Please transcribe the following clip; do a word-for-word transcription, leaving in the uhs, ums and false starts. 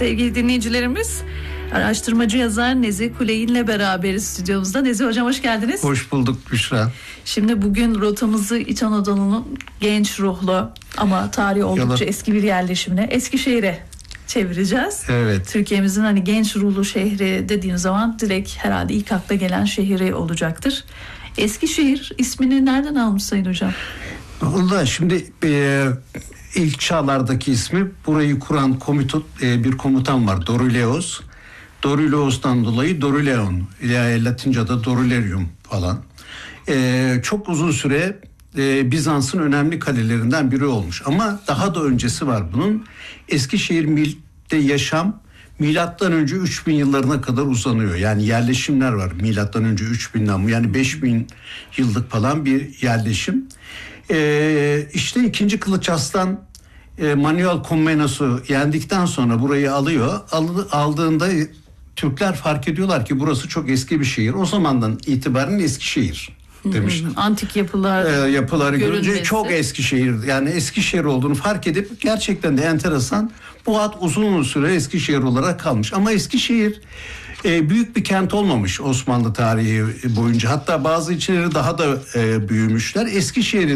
sevgili dinleyicilerimiz. Araştırmacı yazar Nezih Kuleyin'le beraberiz stüdyomuzda. Nezih Hocam hoş geldiniz. Hoş bulduk Büşra. Şimdi bugün rotamızı İç Anadolu'nun genç ruhlu ama tarihi oldukça Yola... eski bir yerleşimine, Eskişehir'e çevireceğiz. Evet. Türkiye'mizin hani genç ruhlu şehri dediğim zaman direkt herhalde ilk akla gelen şehri olacaktır. Eskişehir ismini nereden almış Sayın Hocam? Vallahi şimdi e, ilk çağlardaki ismi, burayı kuran komutan, e, bir komutan var, Doruleos. Doruleos'tan dolayı Doruleon, yani Latince'de Dorulerium falan. E, çok uzun süre e, Bizans'ın önemli kalelerinden biri olmuş. Ama daha da öncesi var bunun. Eskişehir'de yaşam milattan önce üç bin yıllarına kadar uzanıyor. Yani yerleşimler var milattan önce üç binden, yani beş bin yıllık falan bir yerleşim. Ee, işte ikinci Kılıç Arslan e, Manuel Komnenos'u yendikten sonra burayı alıyor. Al, aldığında Türkler fark ediyorlar ki burası çok eski bir şehir. O zamandan itibaren Eskişehir demişler. Hmm, antik yapılar ee, yapıları görünmesi. Görünce çok eski şehir, yani Eskişehir olduğunu fark edip gerçekten de enteresan, bu ad uzun süre Eskişehir olarak kalmış. Ama Eskişehir e, büyük bir kent olmamış Osmanlı tarihi boyunca. Hatta bazı ilçeleri daha da e, büyümüşler. Eskişehir'in